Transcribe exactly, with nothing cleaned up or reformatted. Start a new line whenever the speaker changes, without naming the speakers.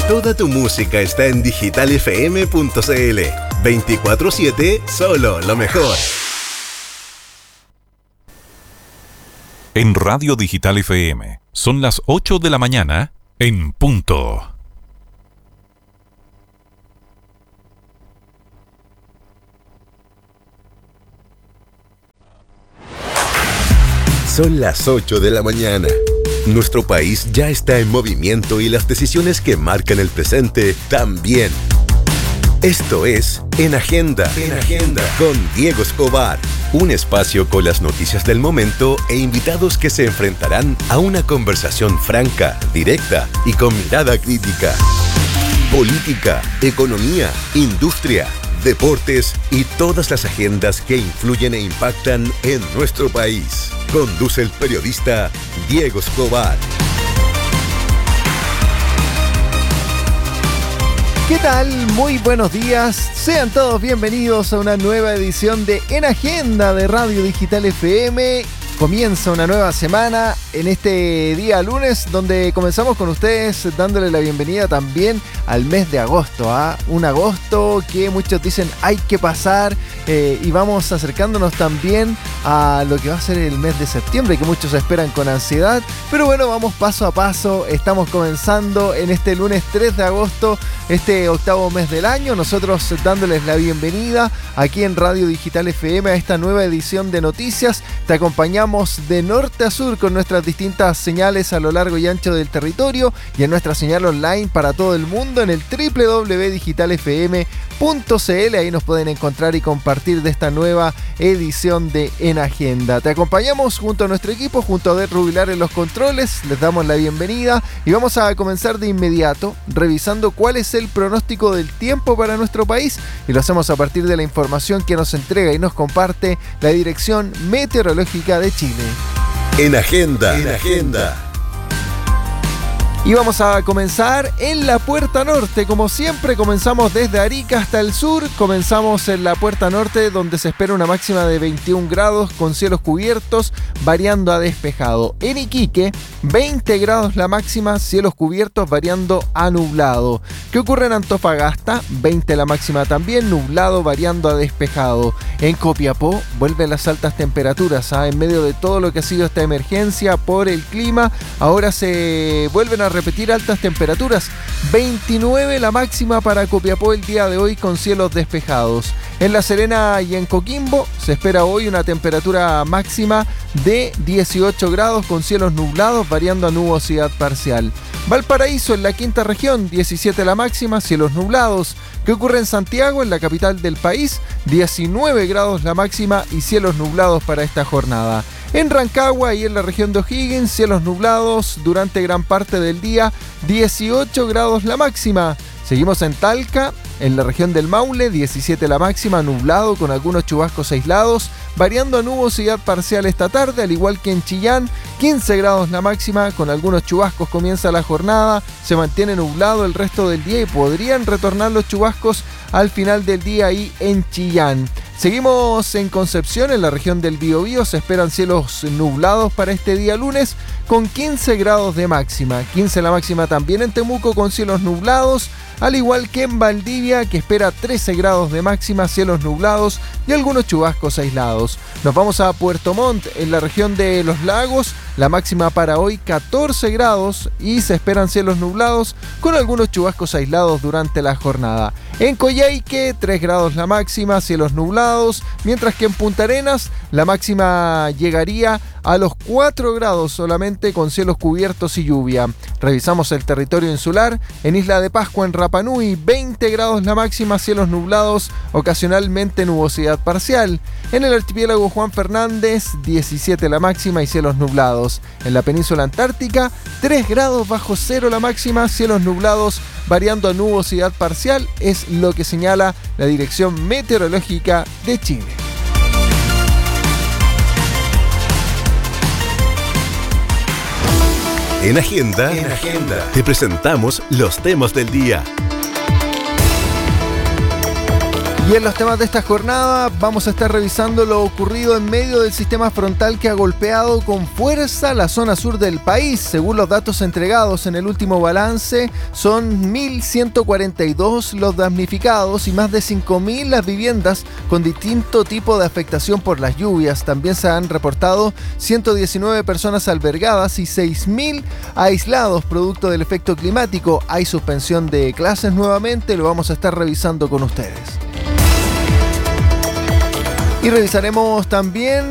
Toda tu música está en digital f m punto c l. veinticuatro siete, solo lo mejor.
En Radio Digital F M son las ocho de la mañana en punto.
Son las ocho de la mañana. Nuestro país ya está en movimiento y las decisiones que marcan el presente también. Esto es En Agenda, En Agenda, con Diego Escobar. Un espacio con las noticias del momento e invitados que se enfrentarán a una conversación franca, directa y con mirada crítica. Política, economía, industria, deportes y todas las agendas que influyen e impactan en nuestro país. Conduce el periodista Diego Escobar.
¿Qué tal? Muy buenos días. Sean todos bienvenidos a una nueva edición de En Agenda de Radio Digital F M. Comienza una nueva semana en este día lunes, donde comenzamos con ustedes dándole la bienvenida también al mes de agosto, ¿ah? Un agosto que muchos dicen hay que pasar, eh, y vamos acercándonos también a lo que va a ser el mes de septiembre, que muchos esperan con ansiedad. Pero bueno, vamos paso a paso. Estamos comenzando en este lunes tres de agosto, este octavo mes del año. Nosotros dándoles la bienvenida aquí en Radio Digital F M a esta nueva edición de noticias. Te acompañamos de norte a sur con nuestras distintas señales a lo largo y ancho del territorio y en nuestra señal online para todo el mundo en el doble u doble u doble u punto digital f m punto c l. Ahí nos pueden encontrar y compartir de esta nueva edición de En Agenda. Te acompañamos junto a nuestro equipo, junto a Der Rubilar en los controles. Les damos la bienvenida y vamos a comenzar de inmediato revisando cuál es el pronóstico del tiempo para nuestro país, y lo hacemos a partir de la información que nos entrega y nos comparte la Dirección Meteorológica de Chile.
En Agenda, En Agenda.
Y vamos a comenzar en la Puerta Norte. Como siempre, comenzamos desde Arica hasta el sur. Comenzamos en la Puerta Norte, donde se espera una máxima de veintiún grados con cielos cubiertos, variando a despejado. En Iquique, veinte grados la máxima, cielos cubiertos, variando a nublado. ¿Qué ocurre en Antofagasta? veinte la máxima también, nublado, variando a despejado. En Copiapó, vuelven las altas temperaturas, ¿eh? En medio de todo lo que ha sido esta emergencia por el clima, ahora se vuelven a repetir altas temperaturas. veintinueve la máxima para Copiapó el día de hoy con cielos despejados. En La Serena y en Coquimbo se espera hoy una temperatura máxima de dieciocho grados con cielos nublados, variando a nubosidad parcial. Valparaíso en la quinta región, diecisiete la máxima, cielos nublados. ¿Qué ocurre en Santiago, en la capital del país? diecinueve grados la máxima y cielos nublados para esta jornada. En Rancagua y en la región de O'Higgins, cielos nublados durante gran parte del día, dieciocho grados la máxima. Seguimos en Talca, en la región del Maule, diecisiete la máxima, nublado con algunos chubascos aislados, variando a nubosidad parcial esta tarde, al igual que en Chillán, quince grados la máxima, con algunos chubascos comienza la jornada, se mantiene nublado el resto del día y podrían retornar los chubascos al final del día ahí en Chillán. Seguimos en Concepción, en la región del Biobío, se esperan cielos nublados para este día lunes con quince grados de máxima. quince la máxima también en Temuco con cielos nublados, al igual que en Valdivia, que espera trece grados de máxima, cielos nublados y algunos chubascos aislados. Nos vamos a Puerto Montt, en la región de Los Lagos, la máxima para hoy catorce grados y se esperan cielos nublados con algunos chubascos aislados durante la jornada. En Coyhaique, tres grados la máxima, cielos nublados, mientras que en Punta Arenas la máxima llegaría a los cuatro grados solamente con cielos cubiertos y lluvia. Revisamos el territorio insular. En Isla de Pascua, en Rapa Nui, veinte grados la máxima, cielos nublados, ocasionalmente nubosidad parcial. En el archipiélago Juan Fernández, diecisiete la máxima y cielos nublados. En la península antártica, tres grados bajo cero la máxima, cielos nublados, variando a nubosidad parcial, es lo que señala la Dirección Meteorológica de Chile.
En Agenda, en Agenda, te presentamos los temas del día.
Y en los temas de esta jornada vamos a estar revisando lo ocurrido en medio del sistema frontal que ha golpeado con fuerza la zona sur del país. Según los datos entregados en el último balance, son mil ciento cuarenta y dos los damnificados y más de cinco mil las viviendas con distinto tipo de afectación por las lluvias. También se han reportado ciento diecinueve personas albergadas y seis mil aislados producto del efecto climático. Hay suspensión de clases nuevamente, lo vamos a estar revisando con ustedes. Y revisaremos también